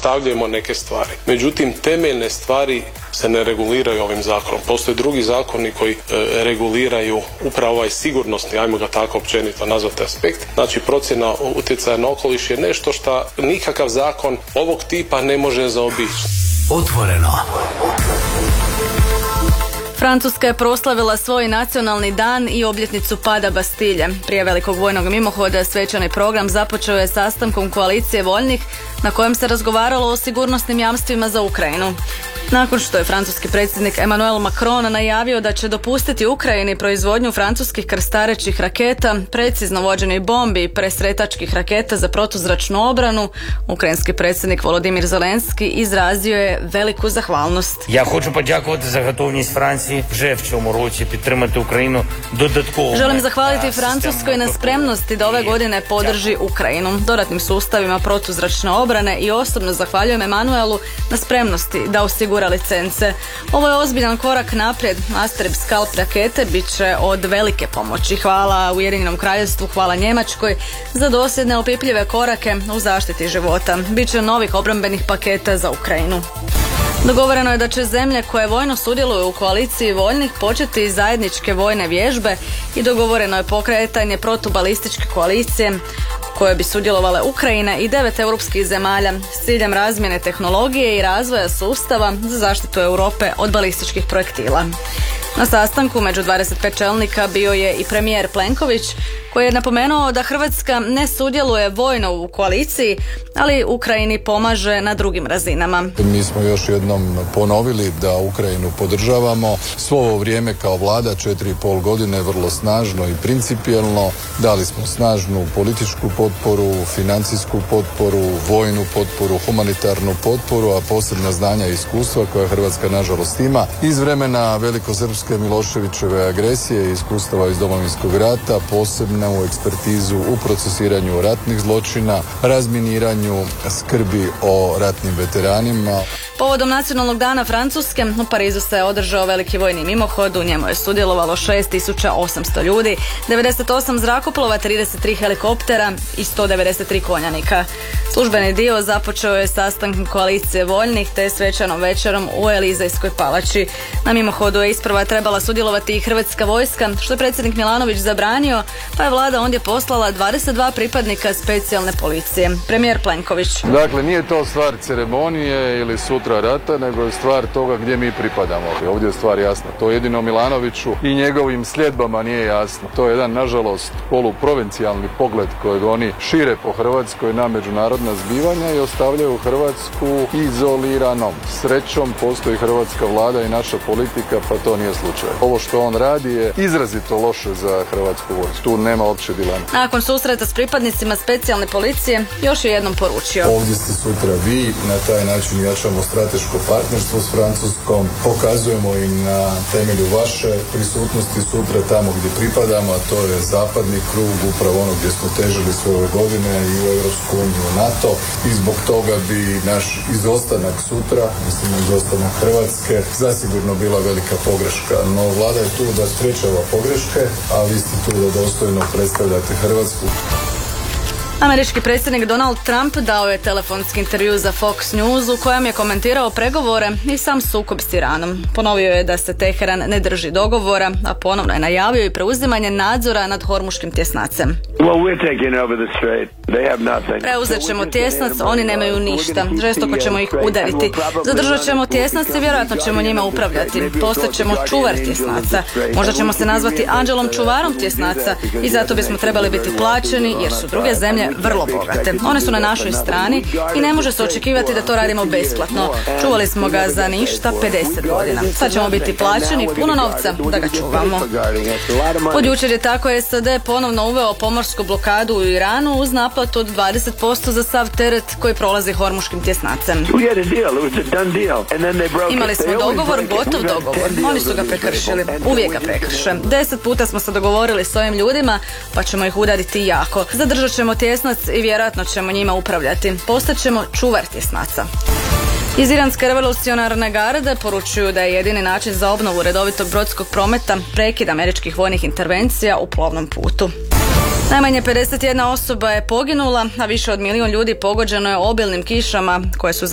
pojednostavljujemo neke stvari. Međutim, temeljne stvari se ne reguliraju ovim zakonom. Postoje drugi zakoni koji reguliraju upravo ovaj sigurnosni, ajmo ga tako općenito nazvati, aspekt. Znači, procjena utjecaja na okoliš je nešto što nikakav zakon ovog tipa ne može zaobići. Otvoreno. Francuska je proslavila svoj nacionalni dan i obljetnicu pada Bastilje. Prije velikog vojnog mimohoda svečani program započeo je sastankom koalicije voljnih na kojem se razgovaralo o sigurnosnim jamstvima za Ukrajinu. Nakon što je francuski predsjednik Emmanuel Macron najavio da će dopustiti Ukrajini proizvodnju francuskih krstarećih raketa, precizno vođenih bombi i presretačkih raketa za protuzračnu obranu, ukrajinski predsjednik Volodymyr Zelenski izrazio je veliku zahvalnost. Ja hoću подякувати za готовність Франції вже в цьому році підтримати Україну додатково. Želim zahvaliti Francuskoj na spremnosti da ove godine podrži Ukrajinu dodatnim sustavima protuzračne obrane i osobno zahvaljujem Emanuelu na spremnosti da osigura licence. Ovo je ozbiljan korak naprijed. Astrib Scalp rakete bit će od velike pomoći. Hvala Ujedinjenom kraljevstvu, hvala Njemačkoj za dosljedne opipljive korake u zaštiti života. Biće novih obrambenih paketa za Ukrajinu. Dogovoreno je da će zemlje koje vojno sudjeluju u koaliciji voljnih početi zajedničke vojne vježbe i dogovoreno je pokretanje protubalističke koalicije koje bi sudjelovale Ukrajina i 9 europskih zemalja s ciljem razmjene tehnologije i razvoja sustava za zaštitu Europe od balističkih projektila. Na sastanku među 25 čelnika bio je i premijer Plenković koji je napomenuo da Hrvatska ne sudjeluje vojno u koaliciji, ali Ukrajini pomaže na drugim razinama. Mi smo još jednom ponovili da Ukrajinu podržavamo. Svo ovo vrijeme kao vlada 4,5 godine vrlo snažno i principijelno. Dali smo snažnu političku potporu, financijsku potporu, vojnu potporu, humanitarnu potporu, a posebna znanja i iskustva koja Hrvatska nažalost ima iz vremena velikosrpske Miloševićeve agresije i iskustava iz Domovinskog rata, posebno u ekspertizu u procesiranju ratnih zločina, razminiranju, skrbi o ratnim veteranima. Povodom nacionalnog dana Francuske u Parizu se održao veliki vojni mimohod, u njemu je sudjelovalo 6800 ljudi, 98 zrakoplova, 33 helikoptera i 193 konjanika. Službeni dio započeo je sastankom koalicije voljnih te svečanom večerom u Elizejskoj palači. Na mimohodu je isprva trebala sudjelovati i hrvatska vojska, što je predsjednik Milanović zabranio, pa je vlada ondje poslala 22 pripadnika specijalne policije. Premijer Plenković. Dakle, nije to stvar ceremonije ili sutra rata, nego je stvar toga gdje mi pripadamo. Ovdje je stvar jasna. To jedino Milanoviću i njegovim sljedbama nije jasno. To je jedan, nažalost, poluprovincijalni pogled kojeg oni šire po Hrvatskoj na međunarodna zbivanja i ostavljaju Hrvatsku izoliranom. Srećom postoji hrvatska vlada i naša politika, pa to nije slučaj. Ovo što on radi je izrazito loše za hrvatsku vojsku. Tu nema opće dileme. Nakon susreta s pripadnicima specijalne policije još je jednom poručio. Ovdje ste sutra vi, na taj način jačamo strateško partnerstvo s Francuskom, pokazujemo i na temelju vaše prisutnosti sutra tamo gdje pripadamo, a to je zapadni krug, upravo ono gdje smo težili sve ove godine i u Europsku uniju, NATO, i zbog toga bi naš izostanak sutra, mislim izostanak Hrvatske, zasigurno bila velika pogreška. No vlada je tu da sprečava pogreške, a vi ste tu da dostojno predstavljate Hrvatsku. Američki predsjednik Donald Trump dao je telefonski intervju za Fox News u kojem je komentirao pregovore i sam sukob s Iranom. Ponovio je da se Teheran ne drži dogovora, a ponovno je najavio i preuzimanje nadzora nad Hormuškim tjesnacem. Preuzet ćemo tjesnac, oni nemaju ništa. Žestoko ćemo ih udariti. Zadržat ćemo tjesnac i vjerojatno ćemo njima upravljati. Postaćemo čuvar tjesnaca. Možda ćemo se nazvati anđelom čuvarom tjesnaca i zato bismo trebali biti plaćeni jer su druge zemlje vrlo bogate. One su na našoj strani i ne može se očekivati da to radimo besplatno. Čuvali smo ga za ništa 50 godina. Sad ćemo biti plaćeni puno novca da ga čuvamo. Od jučer je tako SAD ponovno uveo pomorsku blokadu u Iranu uz naplatu od 20% za sav teret koji prolazi Hormuškim tjesnacem. Imali smo dogovor, gotov dogovor. Oni su ga prekršili. Uvijek ga prekrše. 10 puta smo se dogovorili s ovim ljudima, pa ćemo ih udariti jako. Zadržat ćemo tjesnac i vjerojatno ćemo njima upravljati. Postaćemo čuvar tjesnaca. Iz Iranske revolucionarne garde poručuju da je jedini način za obnovu redovitog brodskog prometa prekid američkih vojnih intervencija u plovnom putu. Najmanje 51 osoba je poginula, a više od 1 milijun ljudi pogođeno je obilnim kišama koje su